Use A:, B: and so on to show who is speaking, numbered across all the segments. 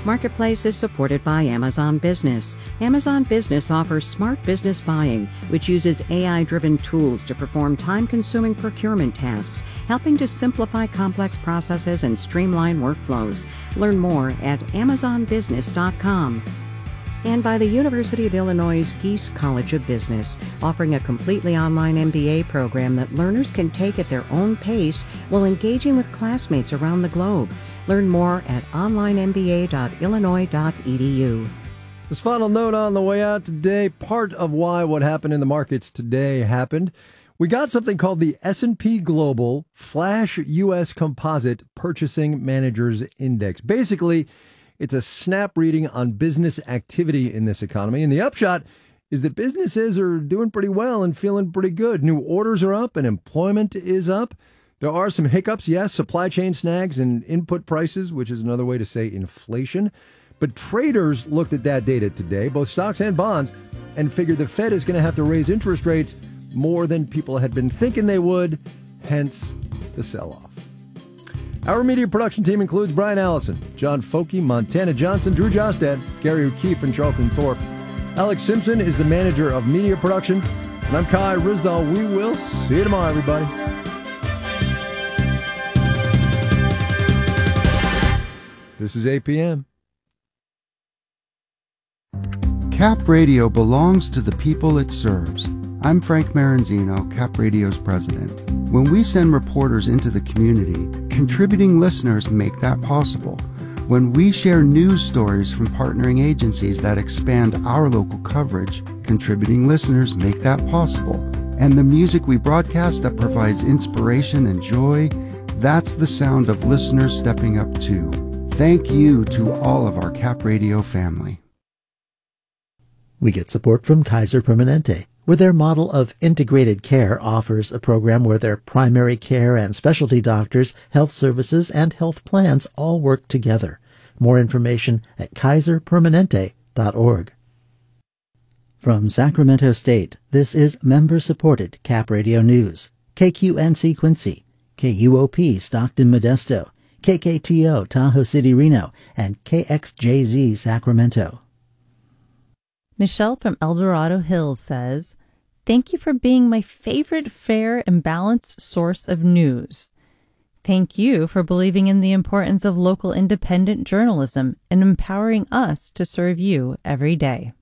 A: Marketplace is supported by Amazon Business. Amazon Business offers smart business buying, which uses AI-driven tools to perform time-consuming procurement tasks, helping to simplify complex processes and streamline workflows. Learn more at amazonbusiness.com. And by the University of Illinois' Geese College of Business, offering a completely online MBA program that learners can take at their own pace while engaging with classmates around the globe. Learn more at onlinemba.illinois.edu.
B: This final note on the way out today, part of why what happened in the markets today happened. We got something called the S&P Global Flash U.S. Composite Purchasing Managers Index. Basically, it's a snap reading on business activity in this economy. And the upshot is that businesses are doing pretty well and feeling pretty good. New orders are up and employment is up. There are some hiccups, yes, supply chain snags and input prices, which is another way to say inflation. But traders looked at that data today, both stocks and bonds, and figured the Fed is going to have to raise interest rates more than people had been thinking they would, hence the sell-off. Our media production team includes Brian Allison, John Foky, Montana Johnson, Drew Jostad, Gary O'Keefe, and Charlton Thorpe. Alex Simpson is the manager of media production, and I'm Kai Risdall. We will see you tomorrow, everybody. This is APM.
C: Cap Radio belongs to the people it serves. I'm Frank Maranzino, Cap Radio's president. When we send reporters into the community, contributing listeners make that possible. When we share news stories from partnering agencies that expand our local coverage, contributing listeners make that possible. And the music we broadcast that provides inspiration and joy, that's the sound of listeners stepping up too. Thank you to all of our Cap Radio family.
D: We get support from Kaiser Permanente, where their model of integrated care offers a program where their primary care and specialty doctors, health services, and health plans all work together. More information at kaiserpermanente.org. From Sacramento State, this is member-supported Cap Radio News. KQNC Quincy, KUOP Stockton Modesto, KKTO Tahoe City Reno, and KXJZ Sacramento.
E: Michelle from El Dorado Hills says, "Thank you for being my favorite fair and balanced source of news. Thank you for believing in the importance of local independent journalism and empowering us to serve you every day."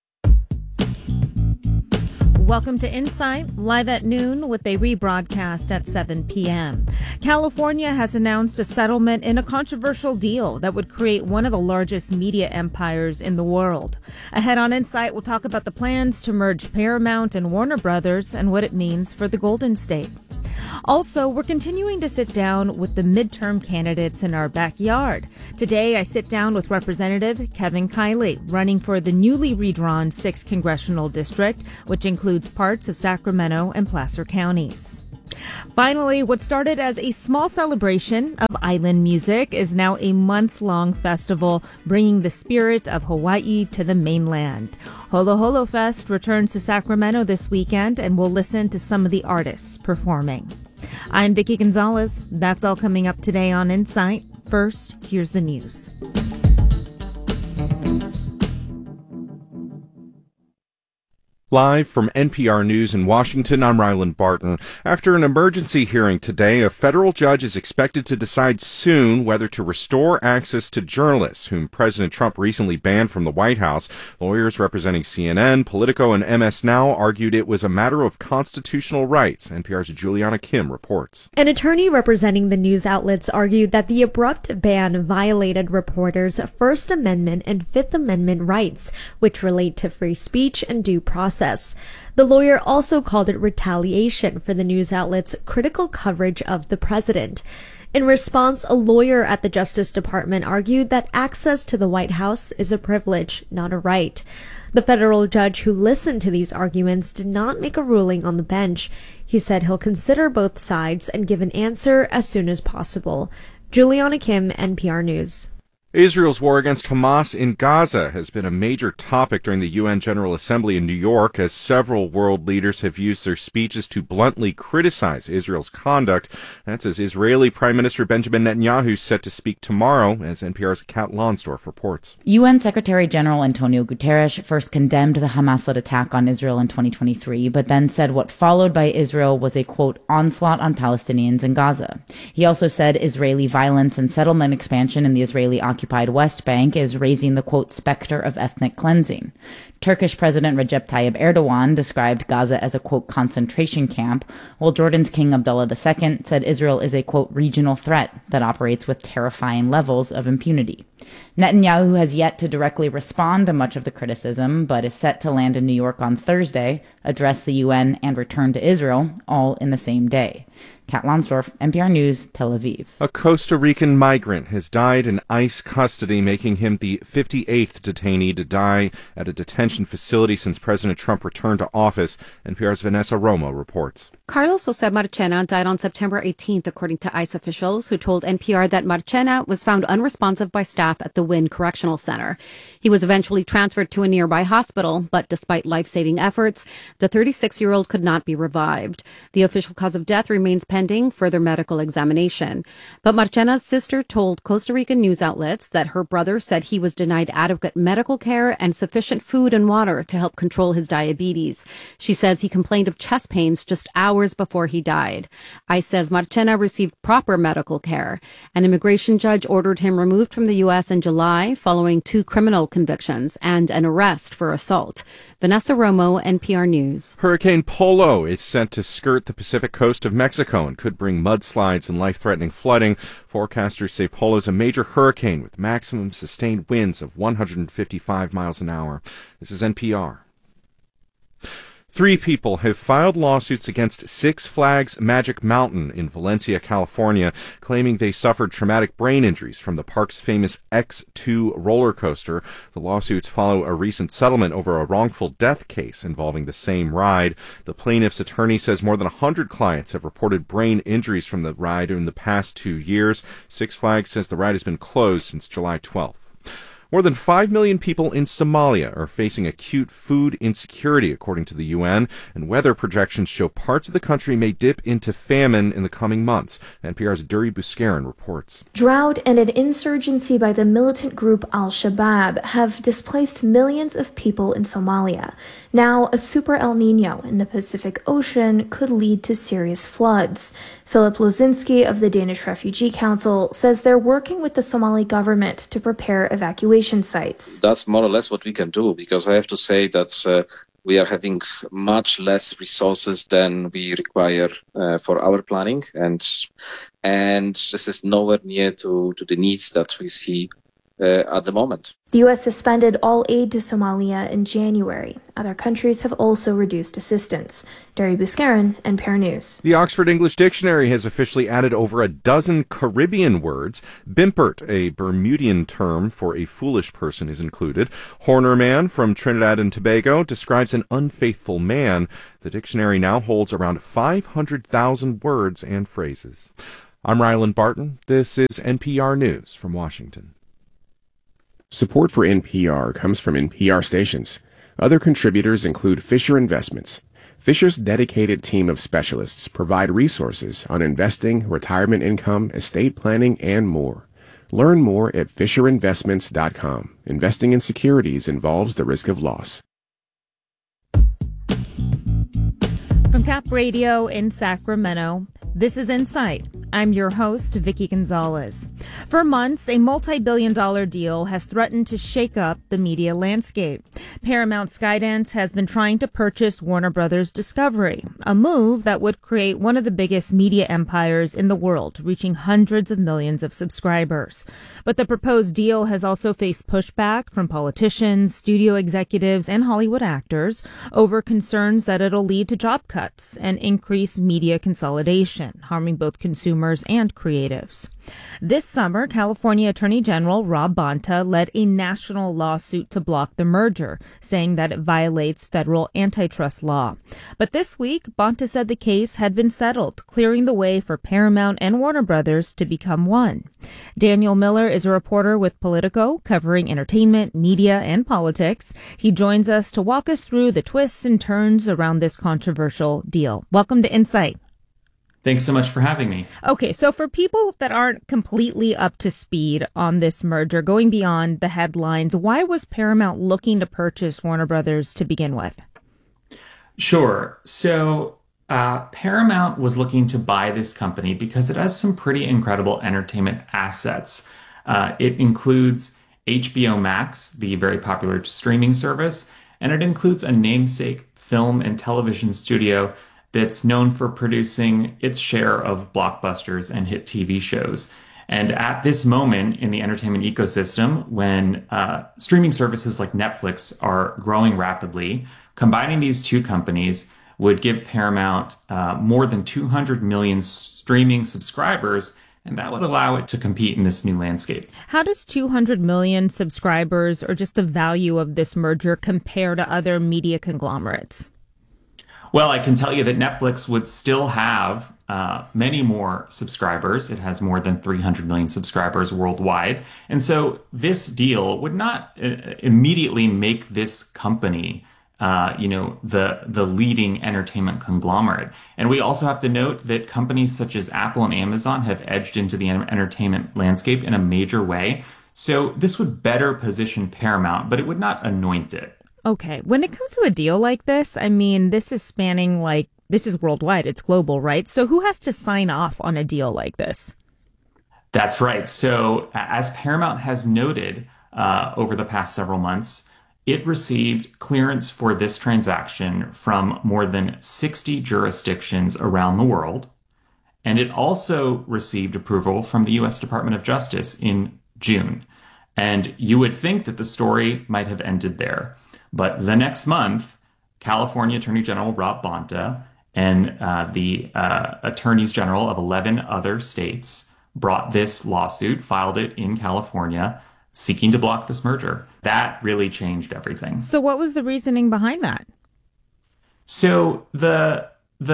F: Welcome to Insight, live at noon with a rebroadcast at 7 p.m. California has announced a settlement in a controversial deal that would create one of the largest media empires in the world. Ahead on Insight, we'll talk about the plans to merge Paramount and Warner Brothers and what it means for the Golden State. Also, we're continuing to sit down with the midterm candidates in our backyard. Today, I sit down with Representative Kevin Kiley, running for the newly redrawn 6th Congressional District, which includes parts of Sacramento and Placer counties. Finally, what started as a small celebration of island music is now a months-long festival bringing the spirit of Hawaii to the mainland. Holo Holo Fest returns to Sacramento this weekend, and we'll listen to some of the artists performing. I'm Vicki Gonzalez. That's all coming up today on Insight. First, here's the news.
G: Live from NPR News in Washington, I'm Ryland Barton. After an emergency hearing today, a federal judge is expected to decide soon whether to restore access to journalists, whom President Trump recently banned from the White House. Lawyers representing CNN, Politico, and MS Now argued it was a matter of constitutional rights. NPR's Juliana Kim reports.
H: An attorney representing the news outlets argued that the abrupt ban violated reporters' First Amendment and Fifth Amendment rights, which relate to free speech and due process. The lawyer also called it retaliation for the news outlet's critical coverage of the president. In response, a lawyer at the Justice Department argued that access to the White House is a privilege, not a right. The federal judge who listened to these arguments did not make a ruling on the bench. He said he'll consider both sides and give an answer as soon as possible. Juliana Kim, NPR News.
G: Israel's war against Hamas in Gaza has been a major topic during the UN General Assembly in New York, as several world leaders have used their speeches to bluntly criticize Israel's conduct. That's as Israeli Prime Minister Benjamin Netanyahu is set to speak tomorrow, as NPR's Kat Lonsdorf reports.
I: UN Secretary General Antonio Guterres first condemned the Hamas-led attack on Israel in 2023, but then said what followed by Israel was a, quote, onslaught on Palestinians in Gaza. He also said Israeli violence and settlement expansion in the Israeli-occupied West Bank is raising the, quote, specter of ethnic cleansing. Turkish President Recep Tayyip Erdogan described Gaza as a, quote, concentration camp, while Jordan's King Abdullah II said Israel is a, quote, regional threat that operates with terrifying levels of impunity. Netanyahu has yet to directly respond to much of the criticism, but is set to land in New York on Thursday, address the UN, and return to Israel, all in the same day. Kat Lonsdorf, NPR News, Tel Aviv.
G: A Costa Rican migrant has died in ICE custody, making him the 58th detainee to die at a detention facility since President Trump returned to office. NPR's Vanessa Romo reports.
J: Carlos Jose Marchena died on September 18th, according to ICE officials, who told NPR that Marchena was found unresponsive by staff at the Wynn Correctional Center. He was eventually transferred to a nearby hospital, but despite life-saving efforts, the 36-year-old could not be revived. The official cause of death remains pending further medical examination. But Marchena's sister told Costa Rican news outlets that her brother said he was denied adequate medical care and sufficient food and water to help control his diabetes. She says he complained of chest pains just hours before he died. ICE says Marchena received proper medical care. An immigration judge ordered him removed from the U.S. in July following 2 criminal convictions and an arrest for assault. Vanessa Romo, NPR News.
G: Hurricane Polo is set to skirt the Pacific coast of Mexico and could bring mudslides and life-threatening flooding. Forecasters say Polo is a major hurricane with maximum sustained winds of 155 miles an hour. This is NPR. 3 people have filed lawsuits against Six Flags Magic Mountain in Valencia, California, claiming they suffered traumatic brain injuries from the park's famous X2 roller coaster. The lawsuits follow a recent settlement over a wrongful death case involving the same ride. The plaintiff's attorney says more than 100 clients have reported brain injuries from the ride in the past 2 years. Six Flags says the ride has been closed since July 12th. More than 5 million people in Somalia are facing acute food insecurity, according to the UN, and weather projections show parts of the country may dip into famine in the coming months. NPR's Duri Buscarin reports.
K: Drought and an insurgency by the militant group Al-Shabaab have displaced millions of people in Somalia. Now, a super El Nino in the Pacific Ocean could lead to serious floods. Philip Lozinski of the Danish Refugee Council says they're working with the Somali government to prepare evacuation sites.
L: That's more or less what we can do, because I have to say that we are having much less resources than we require for our planning, and this is nowhere near to the needs that we see at the moment.
K: The U.S. suspended all aid to Somalia in January. Other countries have also reduced assistance. Duri Buscarin, NPR News.
G: The Oxford English Dictionary has officially added over a dozen Caribbean words. Bimpert, a Bermudian term for a foolish person, is included. Horner man from Trinidad and Tobago describes an unfaithful man. The dictionary now holds around 500,000 words and phrases. I'm Ryland Barton. This is NPR News from Washington.
M: Support for NPR comes from NPR stations. Other contributors include Fisher Investments. Fisher's dedicated team of specialists provide resources on investing, retirement income, estate planning, and more. Learn more at FisherInvestments.com. Investing in securities involves the risk of loss.
F: From Cap Radio in Sacramento, this is Insight. I'm your host, Vicki Gonzalez. For months, a multi-billion-dollar deal has threatened to shake up the media landscape. Paramount Skydance has been trying to purchase Warner Brothers Discovery, a move that would create one of the biggest media empires in the world, reaching hundreds of millions of subscribers. But the proposed deal has also faced pushback from politicians, studio executives, and Hollywood actors over concerns that it'll lead to job cuts and increase media consolidation, harming both consumers and creatives. This summer, California Attorney General Rob Bonta led a national lawsuit to block the merger, saying that it violates federal antitrust law. But this week, Bonta said the case had been settled, clearing the way for Paramount and Warner Brothers to become one. Daniel Miller is a reporter with Politico, covering entertainment, media, and politics. He joins us to walk us through the twists and turns around this controversial deal. Welcome to Insight.
N: Thanks so much for having me.
F: Okay, so for people that aren't completely up to speed on this merger, going beyond the headlines, why was Paramount looking to purchase Warner Brothers to begin with?
N: Sure. So Paramount was looking to buy this company because it has some pretty incredible entertainment assets. It includes HBO Max, the very popular streaming service, and it includes a namesake film and television studio that's known for producing its share of blockbusters and hit TV shows. And at this moment in the entertainment ecosystem, when streaming services like Netflix are growing rapidly, combining these two companies would give Paramount more than 200 million streaming subscribers, and that would allow it to compete in this new landscape.
F: How does 200 million subscribers, or just the value of this merger, compare to other media conglomerates?
N: Well, I can tell you that Netflix would still have many more subscribers. It has more than 300 million subscribers worldwide. And so this deal would not immediately make this company the leading entertainment conglomerate. And we also have to note that companies such as Apple and Amazon have edged into the entertainment landscape in a major way. So this would better position Paramount, but it would not anoint it.
F: Okay. When it comes to a deal like this, I mean, this is spanning this is worldwide. It's global, right? So who has to sign off on a deal like this?
N: That's right. So as Paramount has noted over the past several months, it received clearance for this transaction from more than 60 jurisdictions around the world. And it also received approval from the U.S. Department of Justice in June. And you would think that the story might have ended there. But the next month, California Attorney General Rob Bonta and the attorneys general of 11 other states brought this lawsuit, filed it in California, seeking to block this merger. That really changed everything.
F: So what was the reasoning behind that?
N: So the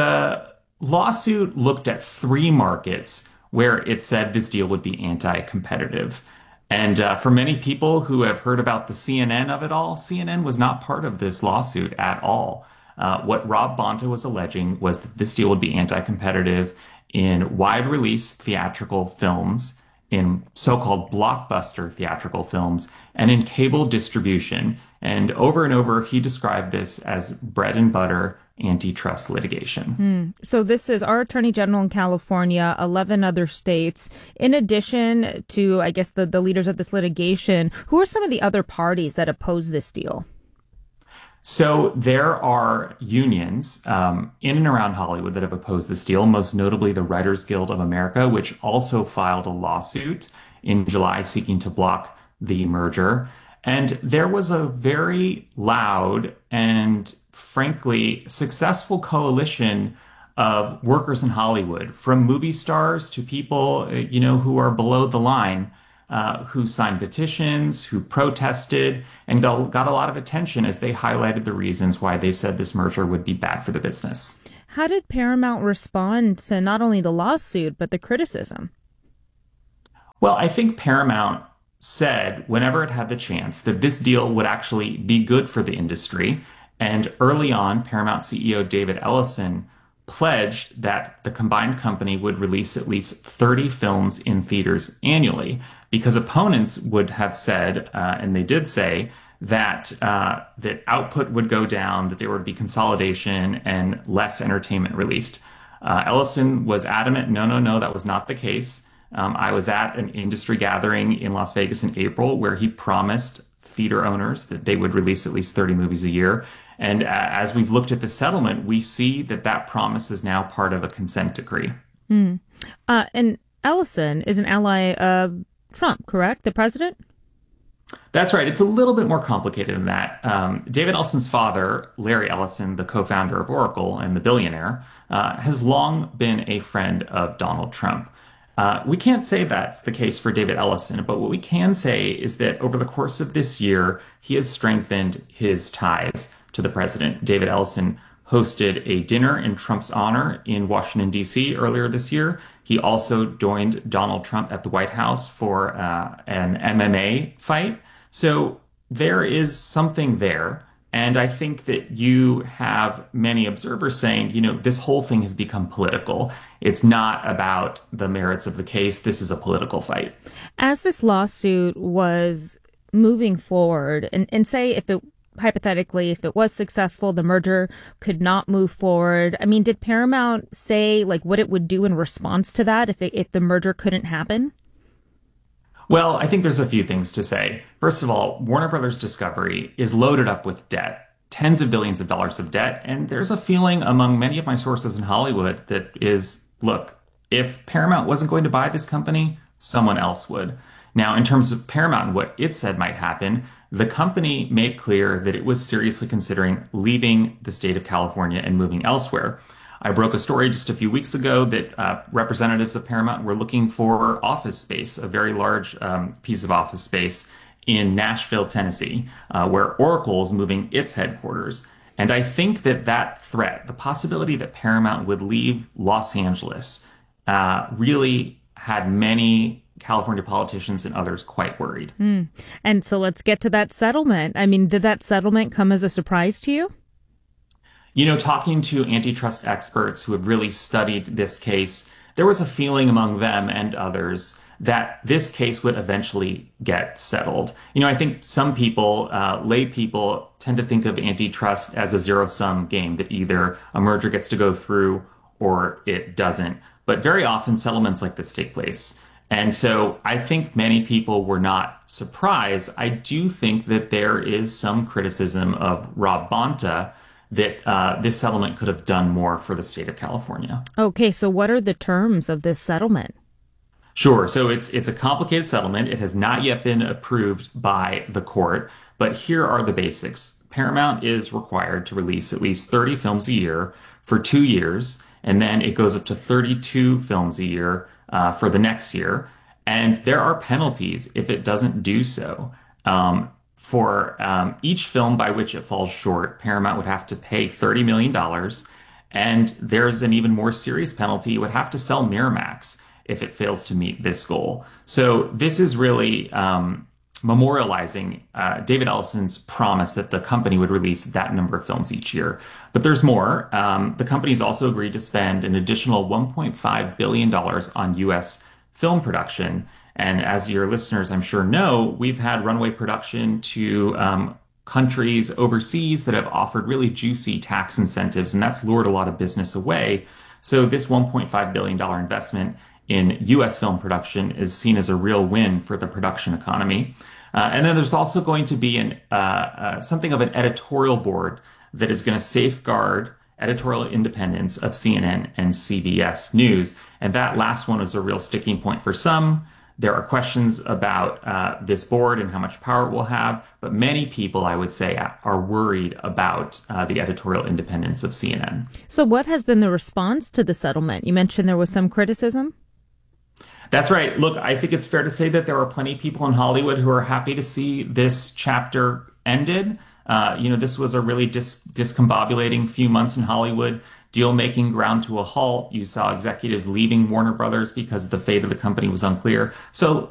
N: lawsuit looked at 3 markets where it said this deal would be anti-competitive. And for many people who have heard about the CNN of it all, CNN was not part of this lawsuit at all. What Rob Bonta was alleging was that this deal would be anti-competitive in wide-release theatrical films, in so-called blockbuster theatrical films, and in cable distribution. And over, he described this as bread and butter antitrust litigation.
F: So this is our Attorney General in California, 11 other states. In addition to, I guess, the leaders of this litigation, who are some of the other parties that oppose this deal?
N: So there are unions in and around Hollywood that have opposed this deal, most notably the Writers Guild of America, which also filed a lawsuit in July seeking to block the merger. And there was a very loud and, frankly, successful coalition of workers in Hollywood, from movie stars to people, who are below the line, who signed petitions, who protested, and got a lot of attention as they highlighted the reasons why they said this merger would be bad for the business.
F: How did Paramount respond to not only the lawsuit, but the criticism?
N: Well, I think Paramount said, whenever it had the chance, that this deal would actually be good for the industry. And early on, Paramount CEO David Ellison pledged that the combined company would release at least 30 films in theaters annually, because opponents would have said, and they did say, that that output would go down, that there would be consolidation and less entertainment released. Ellison was adamant, no, that was not the case. I was at an industry gathering in Las Vegas in April where he promised theater owners that they would release at least 30 movies a year. And as we've looked at the settlement, we see that promise is now part of a consent decree.
F: And Ellison is an ally of Trump, correct? The president?
N: That's right. It's a little bit more complicated than that. David Ellison's father, Larry Ellison, the co-founder of Oracle and the billionaire, has long been a friend of Donald Trump. We can't say that's the case for David Ellison, but what we can say is that over the course of this year, he has strengthened his ties to the president. David Ellison hosted a dinner in Trump's honor in Washington, D.C. earlier this year. He also joined Donald Trump at the White House for an MMA fight. So there is something there. And I think that you have many observers saying, this whole thing has become political. It's not about the merits of the case. This is a political fight.
F: As this lawsuit was moving forward, and say hypothetically, if it was successful, the merger could not move forward. I mean, did Paramount say what it would do in response to that if the merger couldn't happen?
N: Well, I think there's a few things to say. First of all, Warner Brothers Discovery is loaded up with debt, tens of billions of dollars of debt. And there's a feeling among many of my sources in Hollywood that is, look, if Paramount wasn't going to buy this company, someone else would. Now, in terms of Paramount and what it said might happen, the company made clear that it was seriously considering leaving the state of California and moving elsewhere. I broke a story just a few weeks ago that representatives of Paramount were looking for office space, a very large piece of office space in Nashville, Tennessee, where Oracle is moving its headquarters. And I think that threat, the possibility that Paramount would leave Los Angeles, really had many California politicians and others quite worried.
F: And so let's get to that settlement. I mean, did that settlement come as a surprise to you?
N: Talking to antitrust experts who have really studied this case, there was a feeling among them and others that this case would eventually get settled. I think some people, lay people, tend to think of antitrust as a zero-sum game, that either a merger gets to go through or it doesn't. But very often settlements like this take place. And so I think many people were not surprised. I do think that there is some criticism of Rob Bonta that this settlement could have done more for the state of California.
F: Okay, so what are the terms of this settlement?
N: Sure. So it's a complicated settlement. It has not yet been approved by the court, but here are the basics. Paramount is required to release at least 30 films a year for 2 years, and then it goes up to 32 films a year for the next year. And there are penalties if it doesn't do so. For each film by which it falls short, Paramount would have to pay $30 million. And there's an even more serious penalty. It would have to sell Miramax if it fails to meet this goal. So this is really memorializing David Ellison's promise that the company would release that number of films each year. But there's more. The company's also agreed to spend an additional $1.5 billion on U.S. film production. And as your listeners, I'm sure, know, we've had runway production to countries overseas that have offered really juicy tax incentives, and that's lured a lot of business away. So this $1.5 billion investment in U.S. film production is seen as a real win for the production economy. And then there's also going to be something of an editorial board that is going to safeguard editorial independence of CNN and CBS News. And that last one is a real sticking point for some. There are questions about this board and how much power it will have, but many people, I would say, are worried about the editorial independence of CNN.
F: So what has been the response to the settlement? You mentioned there was some criticism.
N: That's right. Look, I think it's fair to say that there are plenty of people in Hollywood who are happy to see this chapter ended. This was a really discombobulating few months in Hollywood. Deal making ground to a halt. You saw executives leaving Warner Brothers because the fate of the company was unclear. So